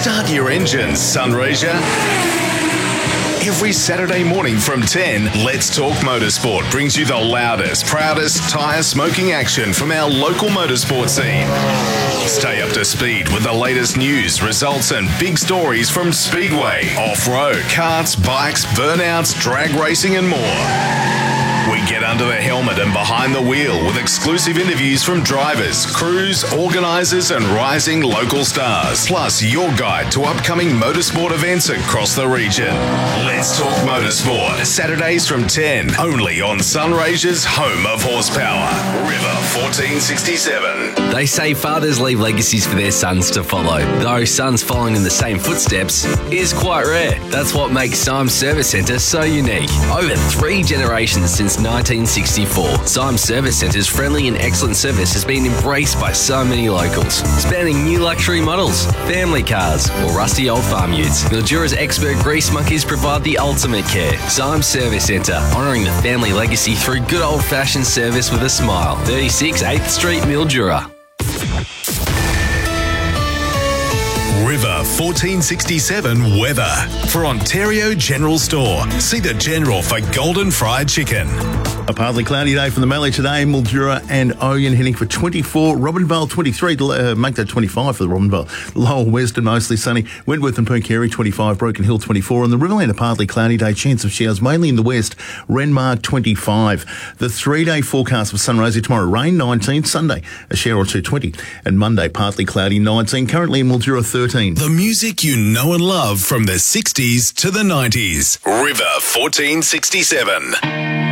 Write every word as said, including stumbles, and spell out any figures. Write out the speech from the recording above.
Start your engines, Sunraysia. Every Saturday morning from ten, Let's Talk Motorsport brings you the loudest, proudest tyre smoking action from our local motorsport scene. Stay up to speed with the latest news, results and big stories from Speedway, off-road, karts, bikes, burnouts, drag racing and more. We get under the helmet and behind the wheel with exclusive interviews from drivers, crews, organisers and rising local stars. Plus your guide to upcoming motorsport events across the region. Let's Talk Motorsport, Saturdays from ten, only on Sunraysia's home of horsepower, River fourteen sixty-seven. They say fathers leave legacies for their sons to follow, though sons following in the same footsteps is quite rare. That's what makes Symes Service Centre so unique. Over three generations since nineteen sixty-four, Symes Service Centre's friendly and excellent service has been embraced by so many locals, spanning new luxury models, family cars, or rusty old farm utes. Mildura's expert grease monkeys provide the ultimate care. Symes Service Centre, honouring the family legacy through good old-fashioned service with a smile. thirty-six eighth Street, Mildura. River fourteen sixty-seven weather. For Ontario General Store, see the General for golden fried chicken. A partly cloudy day from the Mallee today. Mildura and Oyen heading for twenty-four. Robinvale twenty-three to uh, make that twenty-five for the Robinvale. Lowell Western mostly sunny. Wentworth and Pooncarie twenty-five. Broken Hill twenty-four. And the Riverland a partly cloudy day. Chance of showers mainly in the west. Renmark twenty-five. The three-day forecast for Sunraysia tomorrow. Rain nineteen. Sunday a shower or two twenty. And Monday partly cloudy nineteen. Currently in Mildura thirteen. The music you know and love from the sixties to the nineties. River fourteen sixty-seven.